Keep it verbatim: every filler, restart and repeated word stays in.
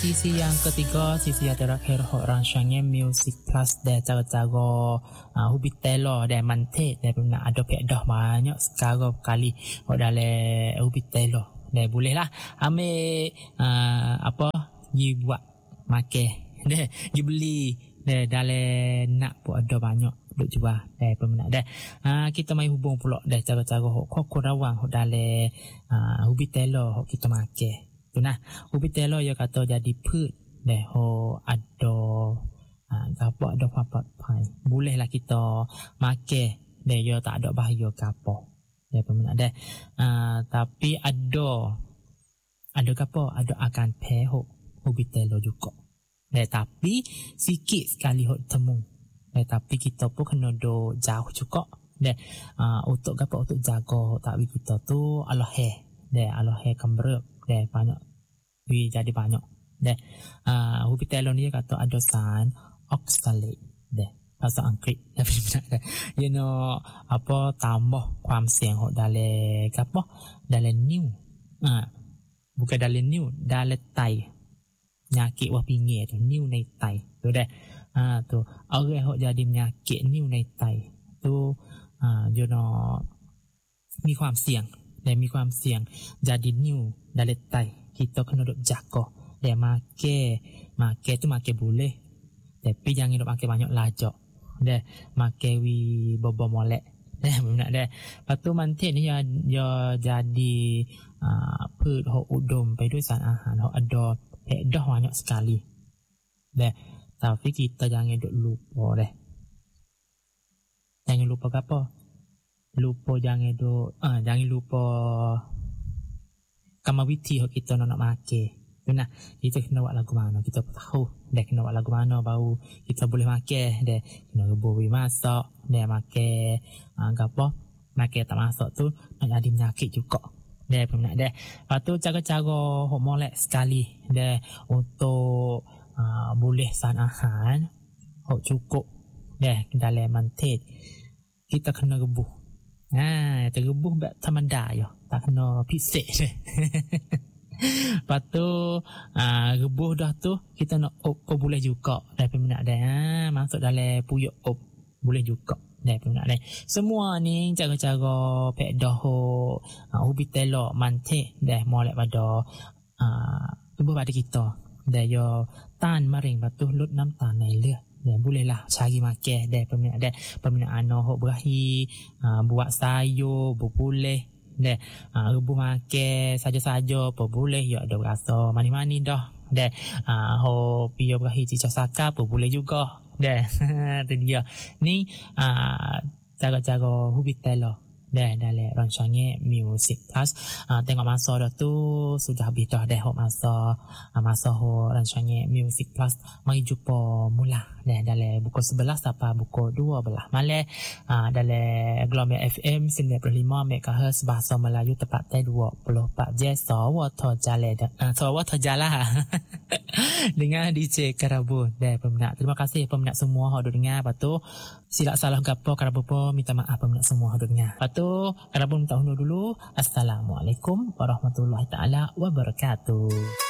Sisi yang ketiga, sisi yang terakhir hok rancangan Music Plus dan cara-cara uh, Hubitelo dan Mante dan pernah ada pedah banyak sekarang kali hok dalam Hubitelo. Dan boleh lah ambil uh, apa dia buat makan deh dia beli deh dalam nak pun ada banyak duk jual deh peminat deh. Uh, kita mai hubung pula deh cara-cara hok kok rawang hok dalam uh, Hubitelo hok kita makan. Tu nah, Hubitelo ya kata jadi put deh ho ada ah gapo ada papat pai. Bolehlah kita makan deh ya tak ada bahaya gapo. Deh peminat deh. Ah tapi ada ada gapo ada akan pe ho Hubitelo juga. Deh tapi sikit sekali ho temu. Deh tapi kita pun kena do jauh juga. Deh ah untuk gapo untuk jaga tak kita tu Allah he. Deh Allah he kambrek deh banyak we jadi banyak deh uh, Hubitelo ni kata ada san oxalate deh bahasa Inggeris you know apa tambah ความเสี่ยง hok dalam gapo dalam new ah bukan dalam new dalam tai penyakit wah pinggir tu newในไต tu deh ah tu orang hok jadi penyakit new ในไต tu ah you know มีความเสี่ยงและมีความเสี่ยง jadi new dalam tai kita kena duk jaga dia makan makan tu makan boleh tapi jangan duk makan banyak lajak dia makan wi bobo molek dah nak dah patu mantin ni ya ya jadi uh, พืช hok udom ไปด้วยสารอาหาร hok ada pedah banyak sekali dah tapi kita jangan duk lupa dah jangan lupa apa lupa jangan duk ah jangan lupa kama witi hok kita nak makan. Nah, kita kena buat lagu mana kita tahu. Dah kena buat lagu mana baru kita boleh makan. Dah kena rebus masak, dah makan uh, apa? Makan tak masak tu nak jadi penyakit juga. Dah peminat dah. Lepas tu cara-cara hok molek sekali dah untuk uh, boleh san ahan hok cukup dah dalam mantet. Kita kena rebus. Nah, terrebus bak tamanda yo. Tak kena pisik deh. Lepas tu uh, rebus dah tu kita nak op ko boleh juga dah peminat dah. Ha, masuk dalam puyuk op boleh juga dah peminat dah. Semua ni cara-cara pedah ho uh, Hubitelo mante dah molek pada uh, tubuh pada kita. Dah yo tan maring batu lut nam tan nai ลือด dah bolehlah cari makan dah peminat dah. Peminat ano hok berahi uh, buat sayur boleh dah uh, rebus makan saja-saja apa boleh ya ada rasa manis-manis dah dah uh, hok pia berahi cicak saka apa boleh juga dah. Tu dia ni uh, cara-cara Hubitelo dah dalam rancangan Music Plus. Uh, tengok masa dah tu sudah habis dah dah hok masa uh, masa hok rancangan Music Plus. Mari jumpa mula dah dalam pukul sebelas sampai pukul dua belas malam uh, dalam Gelombang F M sembilan puluh lima megahertz bahasa Melayu tepatnya dua puluh empat jam sawa terjala uh, sawa terjala dengan D J Kerabu dah peminat. Terima kasih peminat semua hok dengar. Lepas tu silap salah gapo Kerabu pun minta maaf peminat semua hok dengar. Lepas tu Kerabu minta undur dulu. Assalamualaikum warahmatullahi taala wabarakatuh.